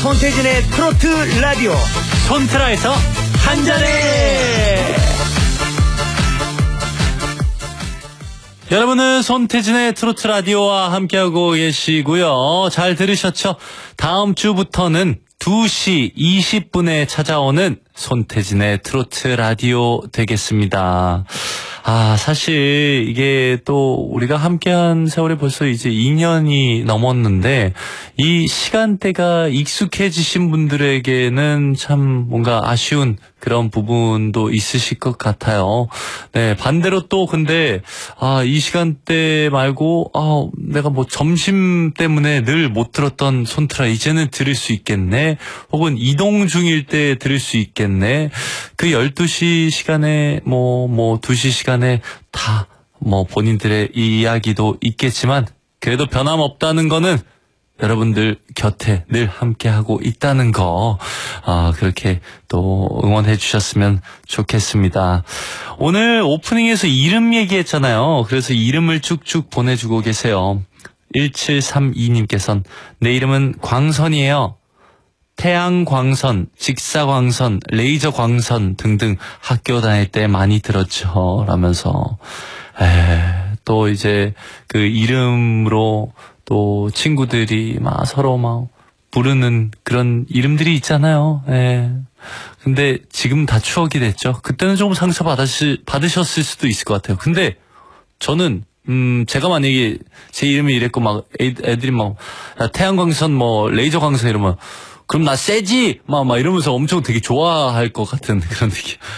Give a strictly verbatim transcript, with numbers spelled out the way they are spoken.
손태진의 트로트 라디오 손트라에서 한잔해. 여러분은 손태진의 트로트 라디오와 함께하고 계시고요. 잘 들으셨죠? 다음 주부터는 두 시 이십 분에 찾아오는 손태진의 트로트 라디오 되겠습니다. 아, 사실 이게 또 우리가 함께한 세월이 벌써 이제 이 년이 넘었는데 이 시간대가 익숙해지신 분들에게는 참 뭔가 아쉬운 그런 부분도 있으실 것 같아요. 네, 반대로 또 근데 아, 이 시간대 말고 아, 내가 뭐 점심 때문에 늘 못 들었던 손트라 이제는 들을 수 있겠네. 혹은 이동 중일 때 들을 수 있겠네. 그 열두 시 시간에 뭐 뭐 두 시 시간에 다 뭐 본인들의 이야기도 있겠지만 그래도 변함없다는 거는 여러분들 곁에 늘 함께하고 있다는 거, 아, 그렇게 또 응원해 주셨으면 좋겠습니다. 오늘 오프닝에서 이름 얘기했잖아요. 그래서 이름을 쭉쭉 보내주고 계세요. 일칠삼이 님께서는 내 이름은 광선이에요. 태양광선, 직사광선, 레이저광선 등등 학교 다닐 때 많이 들었죠. 라면서 에, 또 이제 그 이름으로 또 친구들이 막 서로 막 부르는 그런 이름들이 있잖아요. 예. 근데 지금 다 추억이 됐죠. 그때는 조금 상처 받으시, 받으셨을 수도 있을 것 같아요. 근데 저는 음 제가 만약에 제 이름이 이랬고 막 애, 애들이 막 태양광선 뭐 레이저광선 이러면 그럼 나 세지 막 막 이러면서 엄청 되게 좋아할 것 같은 그런 느낌.